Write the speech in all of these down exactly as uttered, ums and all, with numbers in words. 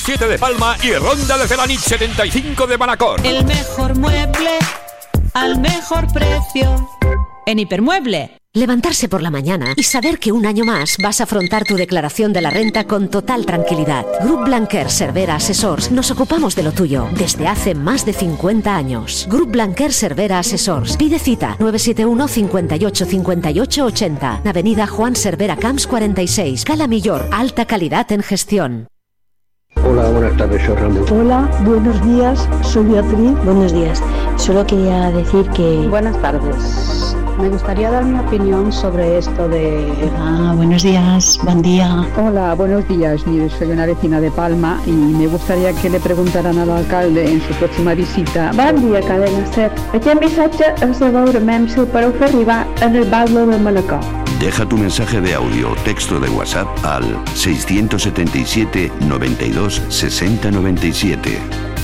siete de Palma y Ronda de Celanich setenta y cinco de Manacor. El mejor mueble al mejor precio en Hipermueble. Levantarse por la mañana y saber que un año más vas a afrontar tu declaración de la renta con total tranquilidad. Grup Blanquer Cervera Assessors nos ocupamos de lo tuyo desde hace más de cincuenta años. Grup Blanquer Cervera Assessors. Pide cita nueve siete uno, cinco ocho, cinco ocho, ocho cero. Avenida Juan Cervera Camps cuarenta y seis. Cala Millor. Alta calidad en gestión. Hola, buenas tardes, soy Ramón. Hola, buenos días, soy Beatriz. Buenos días, solo quería decir que... Buenas tardes. Me gustaría dar mi opinión sobre esto de... Ah, buenos días, buen día. Hola, buenos días. Mire, soy una vecina de Palma y me gustaría que le preguntaran al alcalde en su próxima visita. Bon dia, cadena SER. Aquest missatge és de veure Memsil per a fer arribar en el Batlle de Manacor. Deja tu mensaje de audio o texto de WhatsApp al seiscientos setenta y siete, noventa y dos, sesenta, noventa y siete.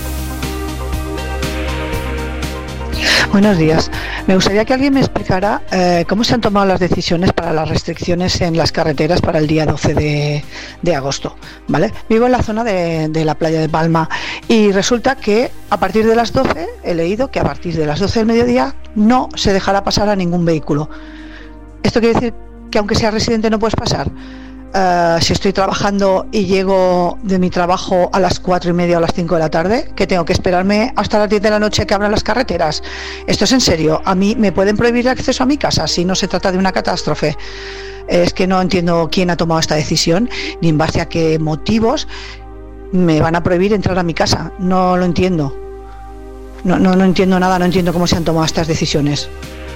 Buenos días. Me gustaría que alguien me explicara eh, cómo se han tomado las decisiones para las restricciones en las carreteras para el día doce de agosto, ¿vale? Vivo en la zona de, de la playa de Palma y resulta que a partir de las doce, he leído que a partir de las doce del mediodía no se dejará pasar a ningún vehículo. ¿Esto quiere decir que aunque seas residente no puedes pasar? Uh, si estoy trabajando y llego de mi trabajo a las cuatro y media o a las cinco de la tarde, que tengo que esperarme hasta las diez de la noche que abran las carreteras. Esto es en serio. A mí me pueden prohibir el acceso a mi casa si no se trata de una catástrofe. Es que no entiendo quién ha tomado esta decisión ni en base a qué motivos me van a prohibir entrar a mi casa. No lo entiendo. No, no, no entiendo nada, no entiendo cómo se han tomado estas decisiones.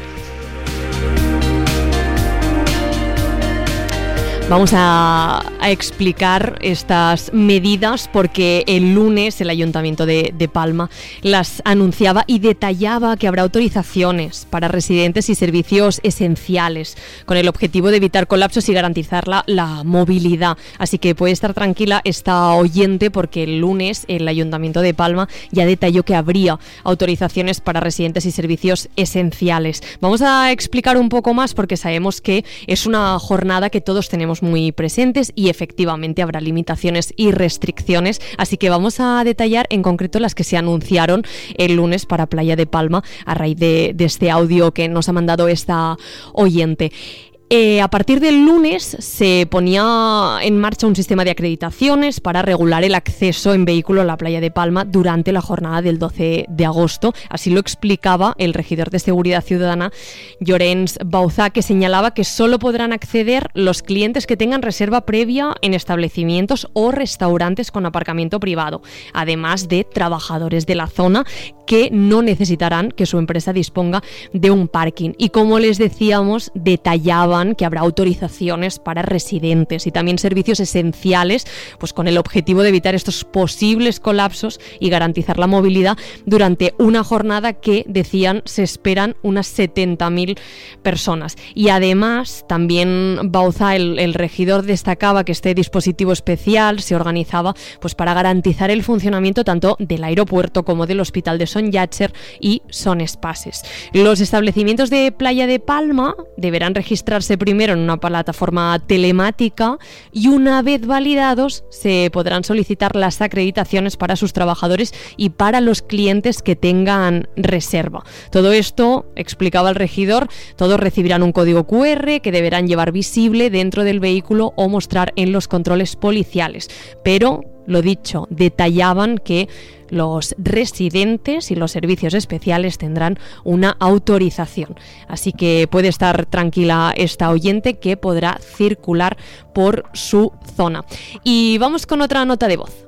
Vamos a, a explicar estas medidas porque el lunes el Ayuntamiento de, de Palma las anunciaba y detallaba que habrá autorizaciones para residentes y servicios esenciales con el objetivo de evitar colapsos y garantizar la, la movilidad. Así que puede estar tranquila esta oyente porque el lunes el Ayuntamiento de Palma ya detalló que habría autorizaciones para residentes y servicios esenciales. Vamos a explicar un poco más porque sabemos que es una jornada que todos tenemos muy presentes y efectivamente habrá limitaciones y restricciones, así que vamos a detallar en concreto las que se anunciaron el lunes para Playa de Palma a raíz de, de este audio que nos ha mandado esta oyente. Eh, a partir del lunes se ponía en marcha un sistema de acreditaciones para regular el acceso en vehículo a la playa de Palma durante la jornada del doce de agosto. Así lo explicaba el regidor de Seguridad Ciudadana, Llorenç Bauzá, que señalaba que solo podrán acceder los clientes que tengan reserva previa en establecimientos o restaurantes con aparcamiento privado, además de trabajadores de la zona que no necesitarán que su empresa disponga de un parking. Y como les decíamos, detallaban que habrá autorizaciones para residentes y también servicios esenciales, pues con el objetivo de evitar estos posibles colapsos y garantizar la movilidad durante una jornada que, decían, se esperan unas setenta mil personas. Y además, también Bauzá, el, el regidor, destacaba que este dispositivo especial se organizaba pues para garantizar el funcionamiento tanto del aeropuerto como del hospital de Son Llàtzer y Son Espases. Los establecimientos de Playa de Palma deberán registrarse primero en una plataforma telemática y una vez validados se podrán solicitar las acreditaciones para sus trabajadores y para los clientes que tengan reserva. Todo esto, explicaba el regidor, todos recibirán un código cu erre que deberán llevar visible dentro del vehículo o mostrar en los controles policiales. Pero, lo dicho, detallaban que los residentes y los servicios especiales tendrán una autorización. Así que puede estar tranquila esta oyente que podrá circular por su zona. Y vamos con otra nota de voz.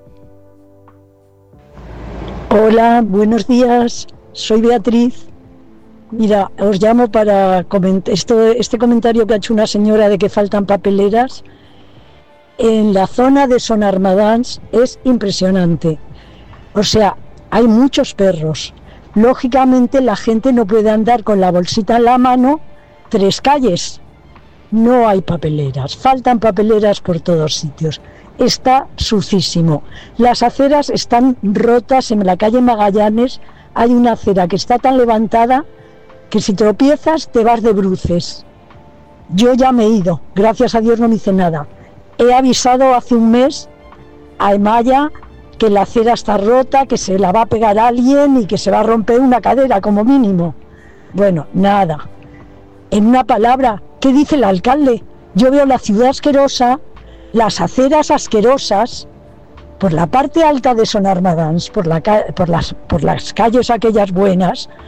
Hola, buenos días. Soy Beatriz. Mira, os llamo para comentar esto, este comentario que ha hecho una señora de que faltan papeleras. En la zona de Son Armadans es impresionante. O sea, hay muchos perros. Lógicamente la gente no puede andar con la bolsita en la mano tres calles. No hay papeleras, faltan papeleras por todos sitios. Está sucísimo. Las aceras están rotas. En la calle Magallanes hay una acera que está tan levantada que si tropiezas te vas de bruces. Yo ya me he ido, gracias a Dios no me hice nada. He avisado hace un mes a Emaya que la acera está rota, que se la va a pegar a alguien y que se va a romper una cadera como mínimo. Bueno, nada. En una palabra, ¿qué dice el alcalde? Yo veo la ciudad asquerosa, las aceras asquerosas, por la parte alta de Son Armadans, por, la, por, las, por las calles aquellas buenas,